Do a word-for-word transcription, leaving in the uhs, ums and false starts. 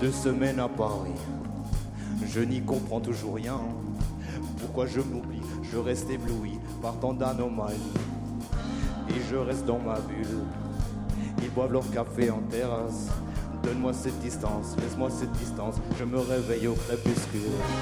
Deux semaines à Paris, je n'y comprends toujours rien. Pourquoi je m'oublie, je reste ébloui par tant d'anomalies. Et je reste dans ma bulle. Ils boivent leur café en terrasse. Donne-moi cette distance, laisse-moi cette distance. Je me réveille au crépuscule.